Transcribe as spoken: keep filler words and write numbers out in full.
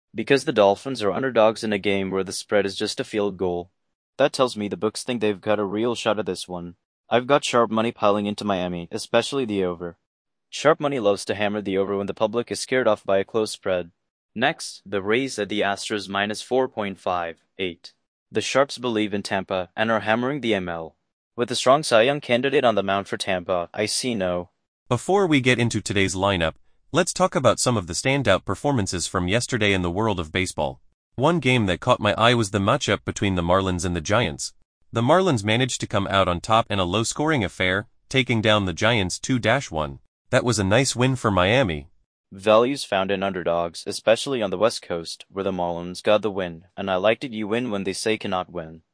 Because the Dolphins are underdogs in a game where the spread is just a field goal. That tells me the books think they've got a real shot at this one. I've got sharp money piling into Miami, especially the over. Sharp money loves to hammer the over when the public is scared off by a close spread. Next, the Rays at the Astros minus four point five eight. The Sharps believe in Tampa and are hammering the M L. With a strong Cy Young candidate on the mound for Tampa, I see no. Before we get into today's lineup, let's talk about some of the standout performances from yesterday in the world of baseball. One game that caught my eye was the matchup between the Marlins and the Giants. The Marlins managed to come out on top in a low-scoring affair, taking down the Giants two to one. That was a nice win for Miami. Values found in underdogs, especially on the West Coast, where the Marlins got the win, and I liked it you win when they say cannot win.